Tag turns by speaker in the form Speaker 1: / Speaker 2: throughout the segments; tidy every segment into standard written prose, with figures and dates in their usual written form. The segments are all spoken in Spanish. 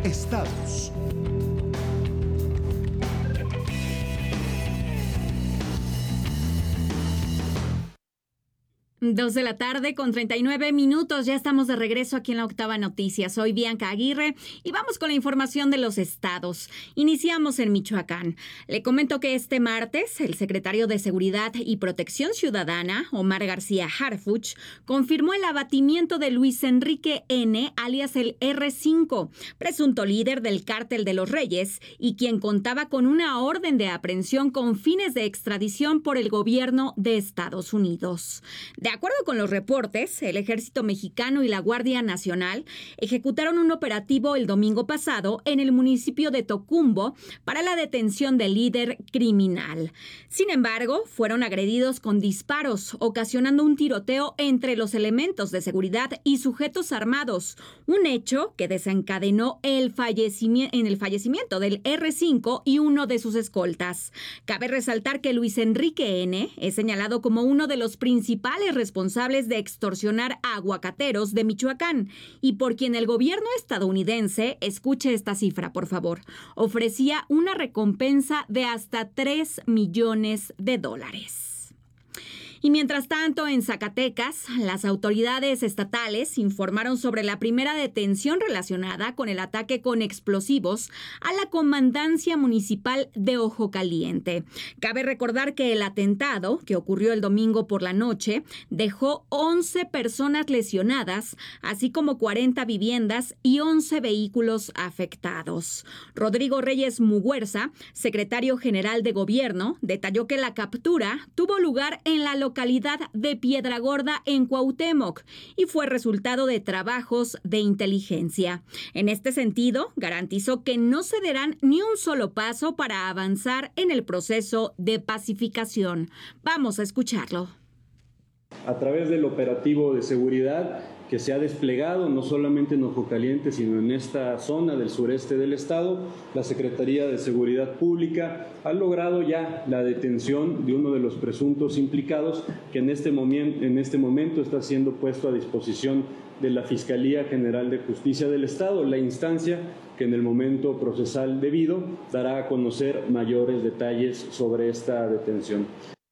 Speaker 1: Estados.
Speaker 2: Dos de la tarde con 39 minutos. Ya estamos de regreso aquí en la Octava Noticias. Soy Bianca Aguirre y vamos con la información de los estados. Iniciamos en Michoacán. Le comento que este martes el secretario de Seguridad y Protección Ciudadana, Omar García Harfuch, confirmó el abatimiento de Luis Enrique N., alias el R5, presunto líder del Cártel de los Reyes y quien contaba con una orden de aprehensión con fines de extradición por el gobierno de Estados Unidos. De acuerdo con los reportes, el Ejército Mexicano y la Guardia Nacional ejecutaron un operativo el domingo pasado en el municipio de Tocumbo para la detención del líder criminal. Sin embargo, fueron agredidos con disparos, ocasionando un tiroteo entre los elementos de seguridad y sujetos armados, un hecho que desencadenó el fallecimiento del R5 y uno de sus escoltas. Cabe resaltar que Luis Enrique N. es señalado como uno de los principales responsables de extorsionar a aguacateros de Michoacán y por quien el gobierno estadounidense, escuche esta cifra por favor, ofrecía una recompensa de hasta $3 millones. Y mientras tanto, en Zacatecas, las autoridades estatales informaron sobre la primera detención relacionada con el ataque con explosivos a la comandancia municipal de Ojo Caliente. Cabe recordar que el atentado, que ocurrió el domingo por la noche, dejó 11 personas lesionadas, así como 40 viviendas y 11 vehículos afectados. Rodrigo Reyes Muguerza, secretario general de Gobierno, detalló que la captura tuvo lugar en la localidad de Piedragorda en Cuauhtémoc y fue resultado de trabajos de inteligencia. En este sentido, garantizó que no cederán ni un solo paso para avanzar en el proceso de pacificación. Vamos a escucharlo.
Speaker 3: A través del operativo de seguridad que se ha desplegado no solamente en Ojo Caliente, sino en esta zona del sureste del estado, la Secretaría de Seguridad Pública ha logrado ya la detención de uno de los presuntos implicados que en este momento está siendo puesto a disposición de la Fiscalía General de Justicia del Estado, la instancia que en el momento procesal debido dará a conocer mayores detalles sobre esta detención.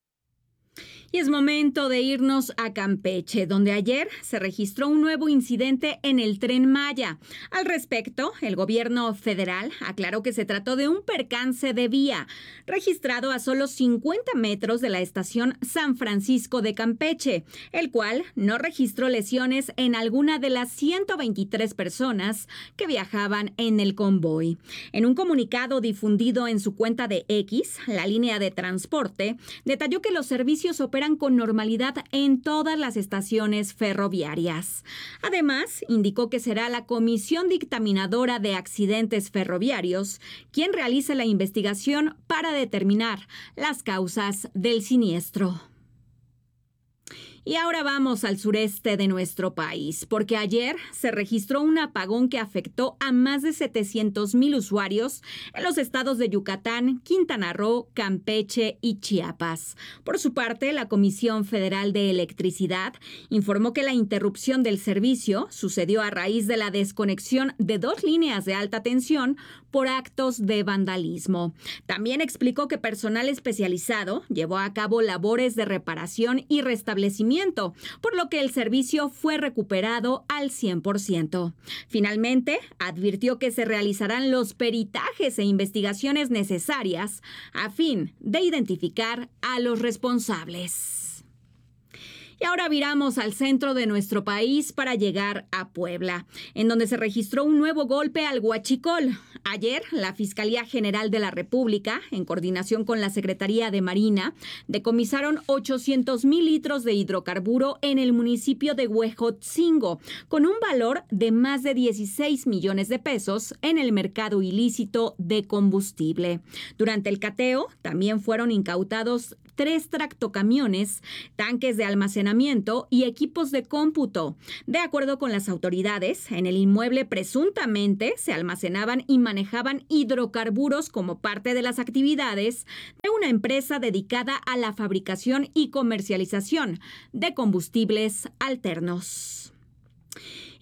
Speaker 2: Y es momento de irnos a Campeche, donde ayer se registró un nuevo incidente en el Tren Maya. Al respecto, el gobierno federal aclaró que se trató de un percance de vía, registrado a solo 50 metros de la estación San Francisco de Campeche, el cual no registró lesiones en alguna de las 123 personas que viajaban en el convoy. En un comunicado difundido en su cuenta de X, la línea de transporte detalló que los servicios operan con normalidad en todas las estaciones ferroviarias. Además, indicó que será la Comisión Dictaminadora de Accidentes Ferroviarios quien realice la investigación para determinar las causas del siniestro. Y ahora vamos al sureste de nuestro país, porque ayer se registró un apagón que afectó a más de 700,000 usuarios en los estados de Yucatán, Quintana Roo, Campeche y Chiapas. Por su parte, la Comisión Federal de Electricidad informó que la interrupción del servicio sucedió a raíz de la desconexión de 2 líneas de alta tensión por actos de vandalismo. También explicó que personal especializado llevó a cabo labores de reparación y restablecimiento, por lo que el servicio fue recuperado al 100%. Finalmente, advirtió que se realizarán los peritajes e investigaciones necesarias a fin de identificar a los responsables. Y ahora viramos al centro de nuestro país para llegar a Puebla, en donde se registró un nuevo golpe al huachicol. Ayer, la Fiscalía General de la República, en coordinación con la Secretaría de Marina, decomisaron 800,000 litros de hidrocarburo en el municipio de Huejotzingo, con un valor de más de 16 millones de pesos en el mercado ilícito de combustible. Durante el cateo, también fueron incautados 3 tractocamiones, tanques de almacenamiento y equipos de cómputo. De acuerdo con las autoridades, en el inmueble presuntamente se almacenaban y manejaban hidrocarburos como parte de las actividades de una empresa dedicada a la fabricación y comercialización de combustibles alternos.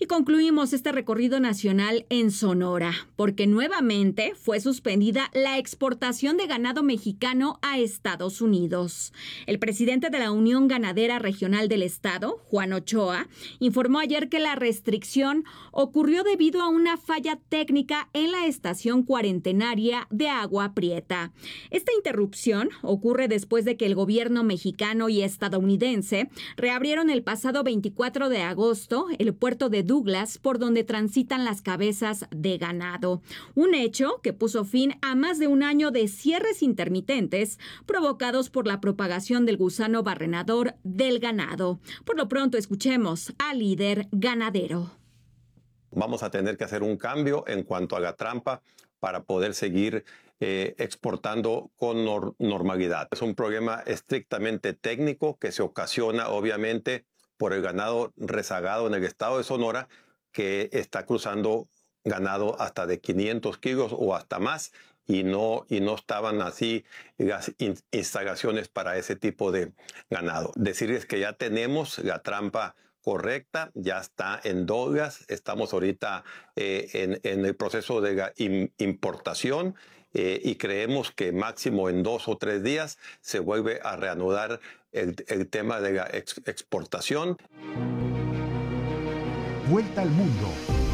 Speaker 2: Y concluimos este recorrido nacional en Sonora, porque nuevamente fue suspendida la exportación de ganado mexicano a Estados Unidos. El presidente de la Unión Ganadera Regional del Estado, Juan Ochoa, informó ayer que la restricción ocurrió debido a una falla técnica en la estación cuarentenaria de Agua Prieta. Esta interrupción ocurre después de que el gobierno mexicano y estadounidense reabrieron el pasado 24 de agosto el puerto de Douglas, por donde transitan las cabezas de ganado. Un hecho que puso fin a más de un año de cierres intermitentes provocados por la propagación del gusano barrenador del ganado. Por lo pronto, escuchemos al líder ganadero.
Speaker 1: Vamos a tener que hacer un cambio en cuanto a la trampa para poder seguir exportando con normalidad. Es un problema estrictamente técnico que se ocasiona obviamente por el ganado rezagado en el estado de Sonora, que está cruzando ganado hasta de 500 kilos o hasta más, y no estaban así las instalaciones para ese tipo de ganado. Decirles que ya tenemos la trampa correcta, ya está en Douglas, estamos ahorita en el proceso de la importación y creemos que máximo en 2 o 3 días se vuelve a reanudar el tema de la exportación.
Speaker 4: Vuelta al mundo.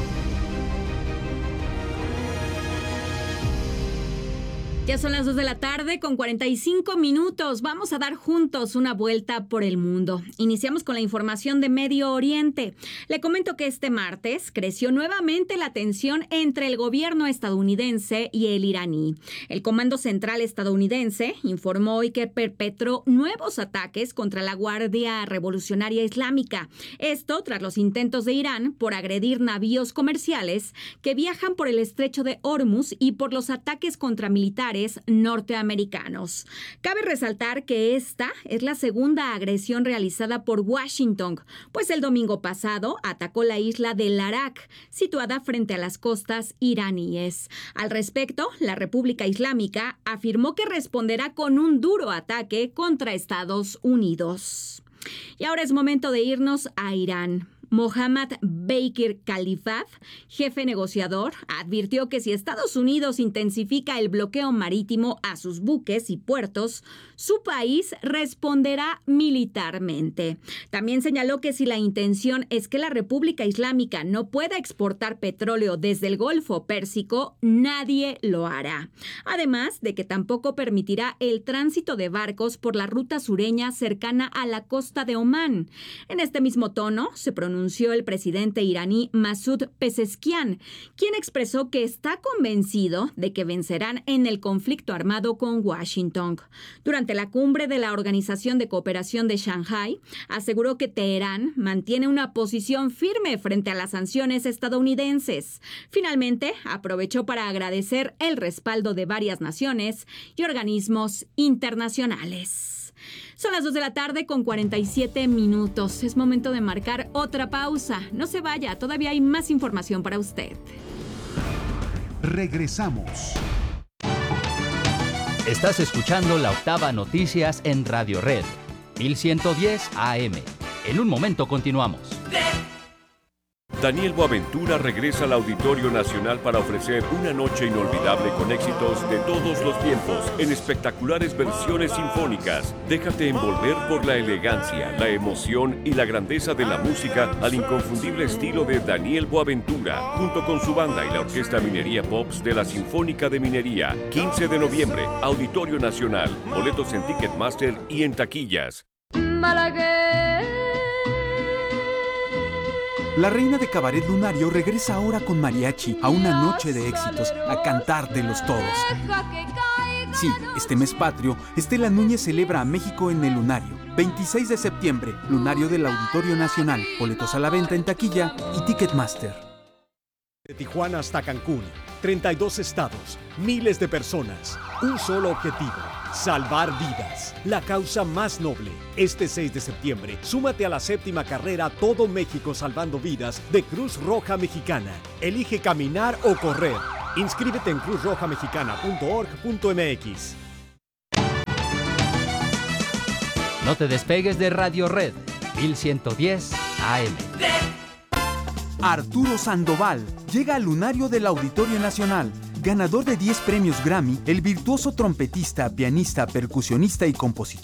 Speaker 2: Ya son las 2 de la tarde con 45 minutos. Vamos a dar juntos una vuelta por el mundo. Iniciamos con la información de Medio Oriente. Le comento que este martes creció nuevamente la tensión entre el gobierno estadounidense y el iraní. El Comando Central estadounidense informó hoy que perpetró nuevos ataques contra la Guardia Revolucionaria Islámica. Esto tras los intentos de Irán por agredir navíos comerciales que viajan por el estrecho de Hormuz y por los ataques contra militares norteamericanos. Cabe resaltar que esta es la segunda agresión realizada por Washington, pues el domingo pasado atacó la isla de Larak, situada frente a las costas iraníes. Al respecto, la República Islámica afirmó que responderá con un duro ataque contra Estados Unidos. Y ahora es momento de irnos a Irán. Mohammad Bakir Khalifat, jefe negociador, advirtió que si Estados Unidos intensifica el bloqueo marítimo a sus buques y puertos, su país responderá militarmente. También señaló que si la intención es que la República Islámica no pueda exportar petróleo desde el Golfo Pérsico, nadie lo hará. Además de que tampoco permitirá el tránsito de barcos por la ruta sureña cercana a la costa de Omán. En este mismo tono se pronunció el presidente iraní Masoud Pezeshkian, quien expresó que está convencido de que vencerán en el conflicto armado con Washington. Durante la cumbre de la Organización de Cooperación de Shanghái, aseguró que Teherán mantiene una posición firme frente a las sanciones estadounidenses. Finalmente, aprovechó para agradecer el respaldo de varias naciones y organismos internacionales. Son las 2 de la tarde con 47 minutos. Es momento de marcar otra pausa. No se vaya, todavía hay más información para usted.
Speaker 4: Regresamos.
Speaker 5: Estás escuchando La Octava Noticias en Radio Red, 1110 AM. En un momento continuamos.
Speaker 6: Daniel Boaventura regresa al Auditorio Nacional para ofrecer una noche inolvidable con éxitos de todos los tiempos en espectaculares versiones sinfónicas. Déjate envolver por la elegancia, la emoción y la grandeza de la música al inconfundible estilo de Daniel Boaventura, junto con su banda y la Orquesta Minería Pops de la Sinfónica de Minería. 15 de noviembre, Auditorio Nacional. Boletos en Ticketmaster y en taquillas.
Speaker 7: La reina de Cabaret Lunario regresa ahora con mariachi a una noche de éxitos, a cantártelos todos. Sí, este mes patrio, Estela Núñez celebra a México en el Lunario. 26 de septiembre, Lunario del Auditorio Nacional. Boletos a la venta en taquilla y Ticketmaster.
Speaker 8: De Tijuana hasta Cancún, 32 estados, miles de personas, un solo objetivo: salvar vidas, la causa más noble. Este 6 de septiembre, súmate a la 7ª carrera Todo México Salvando Vidas de Cruz Roja Mexicana. Elige caminar o correr. Inscríbete en cruzrojamexicana.org.mx.
Speaker 5: No te despegues de Radio Red, 1110 AM.
Speaker 7: Arturo Sandoval llega al lunario del Auditorio Nacional. Ganador de 10 premios Grammy, el virtuoso trompetista, pianista, percusionista y compositor